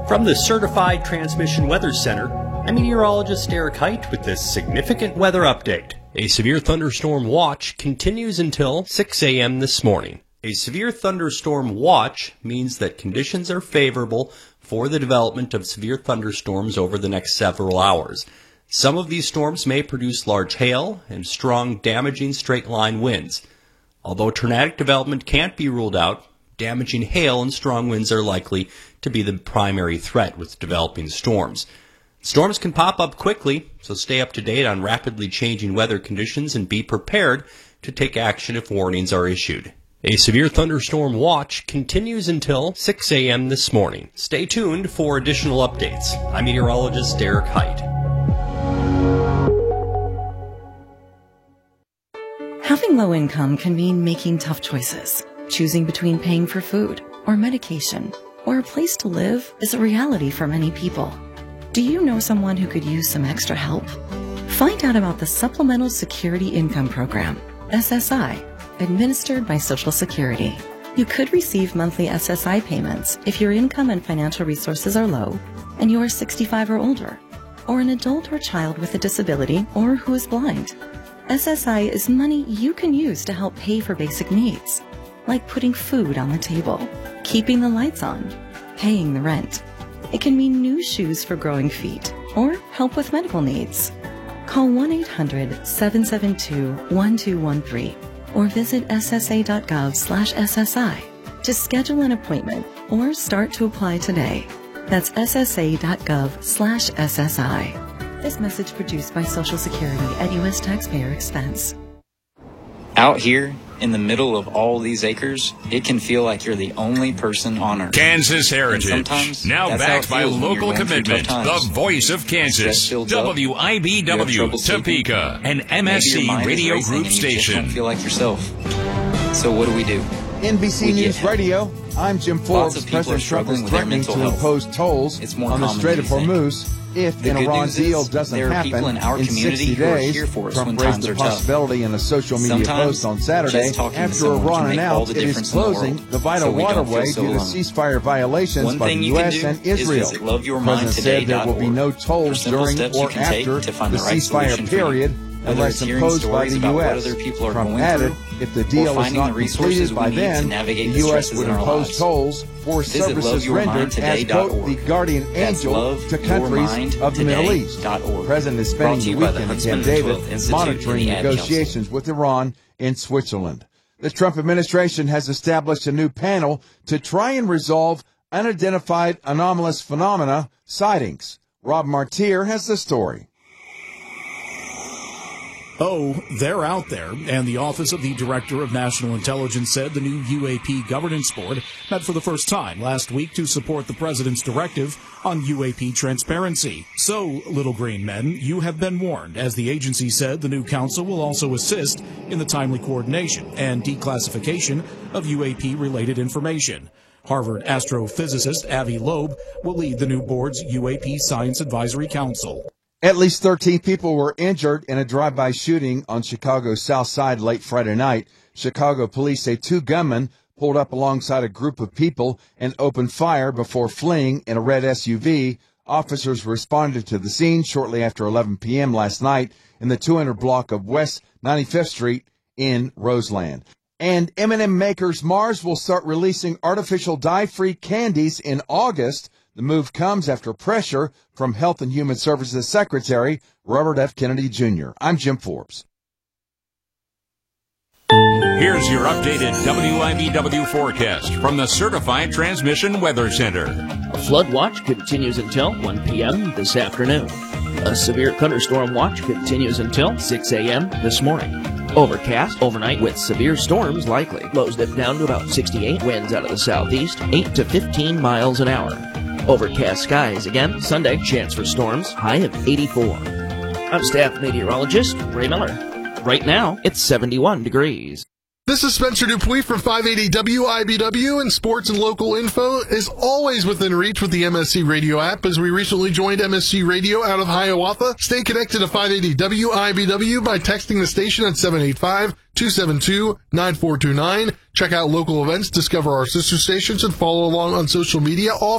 From the Certified Transmission Weather Center, I'm meteorologist Eric Height with this significant weather update. A severe thunderstorm watch continues until 6 a.m. this morning. A severe thunderstorm watch means that conditions are favorable for the development of severe thunderstorms over the next several hours. Some of these storms may produce large hail and strong, damaging straight-line winds. Although tornadic development can't be ruled out, damaging hail and strong winds are likely to be the primary threat with developing storms. Storms can pop up quickly, so stay up to date on rapidly changing weather conditions and be prepared to take action if warnings are issued. A severe thunderstorm watch continues until 6 a.m. this morning. Stay tuned for additional updates. I'm meteorologist Eric Height. Having low income can mean making tough choices. Choosing between paying for food or medication or a place to live is a reality for many people. Do you know someone who could use some extra help? Find out about the Supplemental Security Income Program, SSI, administered by Social Security. You could receive monthly SSI payments if your income and financial resources are low and you are 65 or older, or an adult or child with a disability or who is blind. SSI is money you can use to help pay for basic needs, like putting food on the table, keeping the lights on, paying the rent. It can mean new shoes for growing feet or help with medical needs. Call 1-800-772-1213 or visit ssa.gov/SSI to schedule an appointment or start to apply today. That's ssa.gov/SSI. This message produced by Social Security at U.S. taxpayer expense. Out here, in the middle of all these acres, it can feel like you're the only person on Earth. Kansas Heritage, now backed by local commitment, the voice of Kansas, WIBW, Topeka, an MSC Radio Group station. Don't feel like yourself. So what do? NBC News Radio, I'm Jim Forbes. President Trump is threatening to impose tolls on the Strait of Hormuz if an Iran deal doesn't happen in 60 days. Trump raised the possibility in a social media post on Saturday after Iran announced it is closing the vital waterway due to ceasefire violations by the U.S. and Israel. The President said there will be no tolls during or after the ceasefire period unless imposed by the U.S. Trump added, if the deal is not completed by then, the U.S. would impose tolls for services rendered as, quote, the guardian angel to countries of the Middle East. The President is spending the weekend in Camp David monitoring negotiations with Iran in Switzerland. The Trump administration has established a new panel to try and resolve unidentified anomalous phenomena sightings. Rob Martier has the story. Oh, they're out there, and the Office of the Director of National Intelligence said the new UAP Governance Board met for the first time last week to support the President's directive on UAP transparency. So, little green men, you have been warned, as the agency said the new council will also assist in the timely coordination and declassification of UAP-related information. Harvard astrophysicist Avi Loeb will lead the new board's UAP Science Advisory Council. At least 13 people were injured in a drive-by shooting on Chicago's South Side late Friday night. Chicago police say two gunmen pulled up alongside a group of people and opened fire before fleeing in a red SUV. Officers responded to the scene shortly after 11 p.m. last night in the 200 block of West 95th Street in Roseland. And M&M makers Mars will start releasing artificial dye-free candies in August. The move comes after pressure from Health and Human Services Secretary Robert F. Kennedy Jr. I'm Jim Forbes. Here's your updated WIBW forecast from the Certified Transmission Weather Center. A flood watch continues until 1 p.m. this afternoon. A severe thunderstorm watch continues until 6 a.m. this morning. Overcast overnight with severe storms likely. Lows dip down to about 68. Winds out of the southeast, 8 to 15 miles an hour. Overcast skies again Sunday. Chance for storms. High of 84. I'm staff meteorologist Ray Miller. Right now, it's 71 degrees. This is Spencer Dupuis from 580 WIBW, and sports and local info is always within reach with the MSC Radio app, as we recently joined MSC Radio out of Hiawatha. Stay connected to 580 WIBW by texting the station at 785-272-9429. Check out local events, discover our sister stations, and follow along on social media, all